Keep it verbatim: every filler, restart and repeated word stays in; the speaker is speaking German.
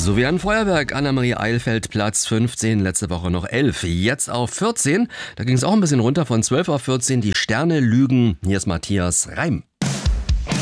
So wie ein Feuerwerk. Annemarie Eilfeld, Platz fünfzehn, letzte Woche noch elf. Jetzt auf vierzehn. Da ging es auch ein bisschen runter von zwölf auf vierzehn. Die Sterne lügen. Hier ist Matthias Reim.